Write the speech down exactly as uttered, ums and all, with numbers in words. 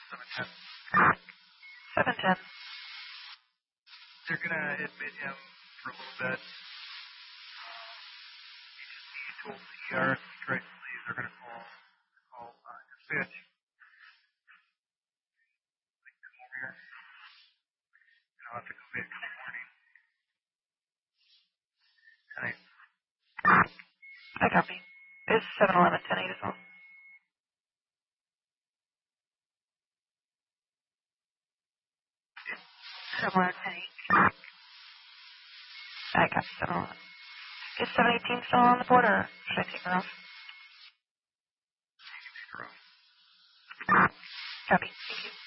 seven ten. seven ten. They're going to admit him for a little bit. Um, he just he told the E R if he tries to leave, they're going to call, call uh, dispatch. Like, come over here. And I'll have to go back in the morning. Tonight. I copy. It's seven eleven ten eight as well. seven eleven ten eight. I copy seven eleven. Is seven eighteen still on the board, or should I take her off? You can take her off. Copy. Thank you.